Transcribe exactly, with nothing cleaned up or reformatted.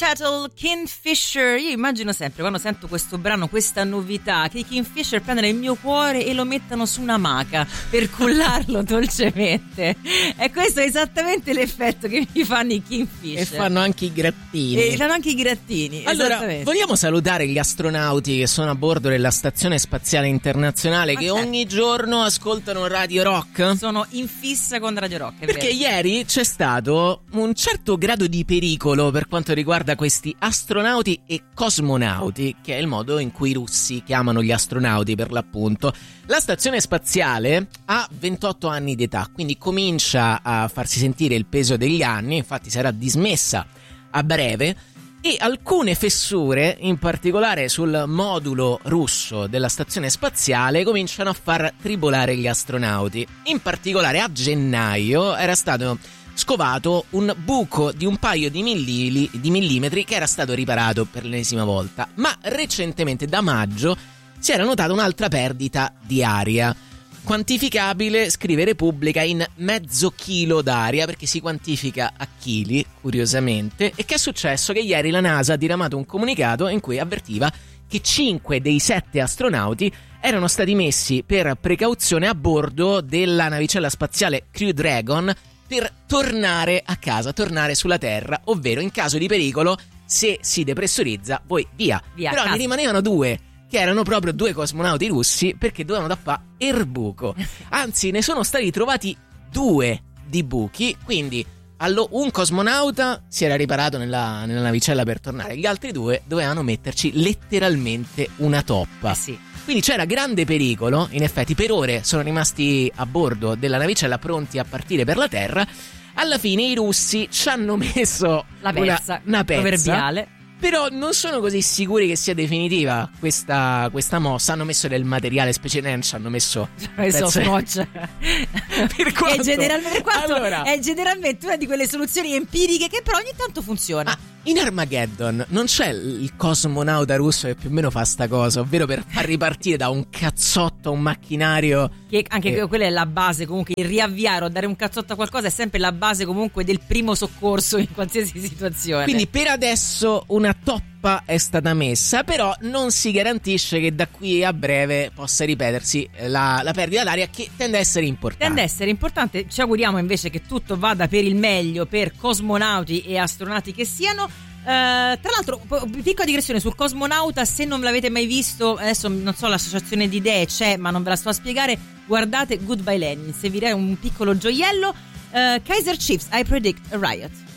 Tattle, Kingfisher. Io immagino sempre quando sento questo brano, questa novità, che i Kingfisher prendono il mio cuore e lo mettano su un'amaca per cullarlo dolcemente. E questo è esattamente l'effetto che mi fanno i Kingfisher. E fanno anche i grattini. E fanno anche i grattini. Allora, vogliamo salutare gli astronauti che sono a bordo della Stazione Spaziale Internazionale, che certo. ogni giorno ascoltano Radio Rock. Sono in fissa con Radio Rock, è Perché vero. ieri c'è stato un certo grado di pericolo per quanto riguarda questi astronauti e cosmonauti, che è il modo in cui i russi chiamano gli astronauti per l'appunto. La stazione spaziale ha ventotto anni di età, quindi comincia a farsi sentire il peso degli anni, infatti sarà dismessa a breve, e alcune fessure, in particolare sul modulo russo della stazione spaziale, cominciano a far tribolare gli astronauti. In particolare a gennaio era stato scovato un buco di un paio di, millili, di millimetri che era stato riparato per l'ennesima volta, ma recentemente da maggio si era notata un'altra perdita di aria, quantificabile, scrive Repubblica, in mezzo chilo d'aria, perché si quantifica a chili, curiosamente. E che è successo? Che ieri la NASA ha diramato un comunicato in cui avvertiva che cinque dei sette astronauti erano stati messi per precauzione a bordo della navicella spaziale Crew Dragon per tornare a casa, tornare sulla Terra, ovvero in caso di pericolo, se si depressurizza, poi via. via Però casa. ne rimanevano due, che erano proprio due cosmonauti russi, perché dovevano tappare il buco. Anzi, ne sono stati trovati due di buchi, quindi allo, un cosmonauta si era riparato nella, nella navicella per tornare, gli altri due dovevano metterci letteralmente una toppa. Eh sì. Quindi c'era grande pericolo, in effetti per ore sono rimasti a bordo della navicella pronti a partire per la Terra. Alla fine i russi ci hanno messo La pezza, una, una pezza proverbiale. Però non sono così sicuri che sia definitiva questa, questa mossa. Hanno messo del materiale speciale, ci hanno messo messo scotch. Per quanto, è, generalmente, per quanto allora, è generalmente una di quelle soluzioni empiriche che però ogni tanto funziona. Ah, in Armageddon non c'è il cosmonauta russo che più o meno fa sta cosa, ovvero per far ripartire da un cazzotto un macchinario. Che anche eh. quella è la base, comunque il riavviare o dare un cazzotto a qualcosa è sempre la base comunque del primo soccorso in qualsiasi situazione. Quindi per adesso una toppa è stata messa, però non si garantisce che da qui a breve possa ripetersi la, la perdita d'aria, che tende a essere importante. Tende a essere importante, ci auguriamo invece che tutto vada per il meglio per cosmonauti e astronauti che siano. Uh, tra l'altro, piccola digressione sul cosmonauta, se non l'avete mai visto, adesso non so, l'associazione di idee c'è ma non ve la sto a spiegare, guardate Goodbye Lenin, servirà un piccolo gioiello. uh, Kaiser Chiefs, I Predict a Riot.